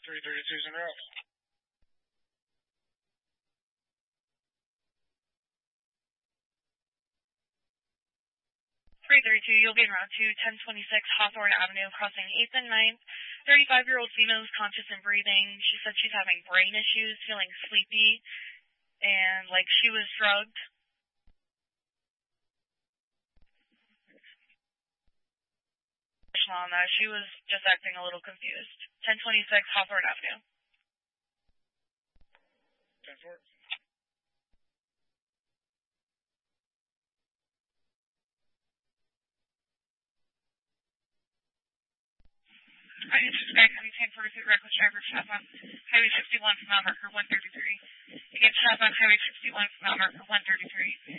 332's in route. 332, you'll be en route to 1026 Hawthorne Avenue, crossing 8th and 9th. 35-year-old female is conscious and breathing. She said she's having brain issues, feeling sleepy, and like she was drugged. On that, she was just acting a little confused. 1026 Hawthorne Avenue. 10-4. I suspect having 1046 reckless driver stop on Highway 61 from mile marker 133. Again, stop on Highway 61 from mile marker 133.